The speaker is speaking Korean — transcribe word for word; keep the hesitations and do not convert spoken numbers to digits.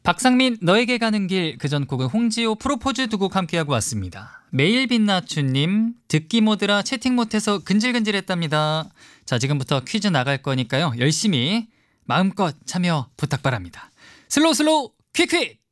박상민 너에게 가는 길 그 전 곡은 홍지호 프로포즈 두 곡 함께하고 왔습니다. 매일 빛나추님 듣기 모드라 채팅 못해서 근질근질했답니다. 자, 지금부터 퀴즈 나갈 거니까요 열심히 마음껏 참여 부탁 바랍니다. 슬로우 슬로우 퀵퀵.